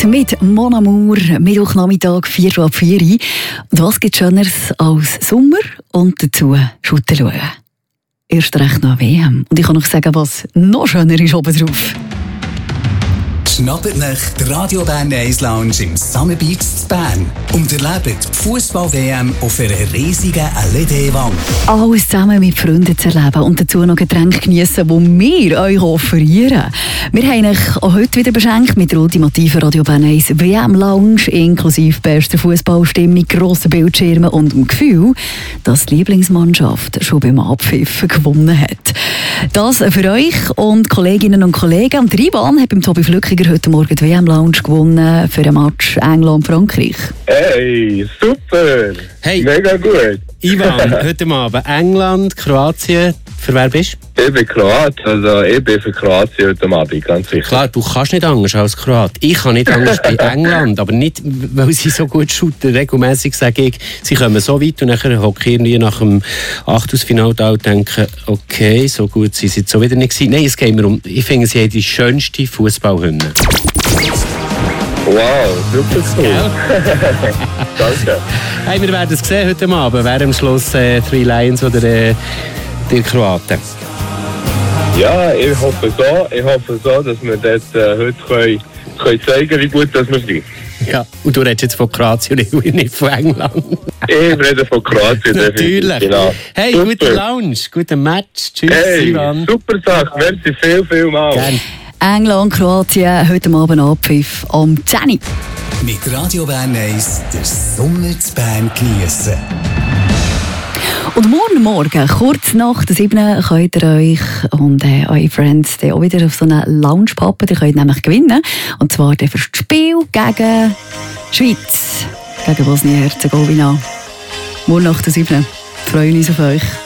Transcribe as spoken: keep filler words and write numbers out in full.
Zeit mit Mon Amour, Mittwochnachmittag, vier ab vier. Und was gibt Schöneres als Sommer und dazu Schutten schauen? Erst recht nach W M. Und ich kann euch sagen, was noch schöner ist oben drauf. Schnappt euch die Radio Bern eins Lounge im Summer Beach zu Bern und erlebt die Fußball-W M auf einer riesigen L E D-Wand. Alles zusammen mit Freunden zu erleben und dazu noch Getränke geniessen, die wir euch offerieren. Wir haben euch auch heute wieder beschenkt mit der ultimativen Radio Bern eins W M-Lounge, inklusive bester Fußballstimmung, grossen Bildschirmen und dem Gefühl, dass die Lieblingsmannschaft schon beim Abpfiffen gewonnen hat. Das für euch und Kolleginnen und Kollegen. Und Ivan hat beim Tobi Flückiger heute Morgen die W M-Lounge gewonnen für ein Match England-Frankreich. Hey, super! Hey. Mega gut! Ivan, heute Abend England, Kroatien. Für wer bist du? Ich bin Kroat, also ich bin für Kroatien heute Abend, ganz sicher. Klar, du kannst nicht anders als Kroat. Ich kann nicht anders bei England, aber nicht, weil sie so gut shooten. Regelmässig sage ich, sie kommen so weit und dann hocke ich irgendwie nach dem Achtelfinale da und denke, okay, so gut sind sie jetzt so wieder nicht gewesen. Nein, es geht mir um, ich finde, sie haben die schönste Fußballhymne. Wow, super cool. Danke. Hey, wir werden es sehen heute Abend, wer am Schluss äh, Three Lions oder äh, die Kroaten. Ja, ich hoffe so, ich hoffe so, dass wir das äh, heute können, können zeigen, wie gut das wir sind. Ja, und du redest jetzt von Kroatien und nicht von England. Ich rede von Kroatien. Natürlich. Genau. Hey, super. Gute Lounge, guten Match. Tschüss, hey, Ivan. Super Sache, merci viel, viel mal. Gern. England, Kroatien, heute Abend Abpfiff am zehn. Mit Radio Bern eins den Sommer zu Bern geniessen. Und morgen Morgen, kurz nach der sieben, könnt ihr euch und äh, eure Friends auch wieder auf so eine Lounge pappen. Ihr könnt nämlich gewinnen. Und zwar für das Spiel gegen die Schweiz. Gegen Bosnien-Herzegowina. Morgen nach der sieben. Freuen uns auf euch.